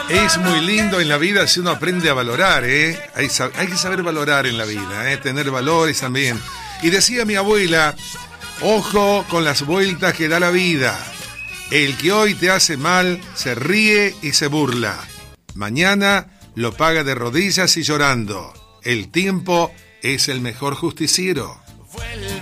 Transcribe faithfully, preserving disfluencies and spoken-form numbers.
Es muy lindo en la vida si uno aprende a valorar, ¿eh? Hay, hay que saber valorar en la vida, ¿eh? Tener valores también. Y decía mi abuela, ojo con las vueltas que da la vida. El que hoy te hace mal se ríe y se burla. Mañana lo paga de rodillas y llorando. El tiempo es el mejor justiciero.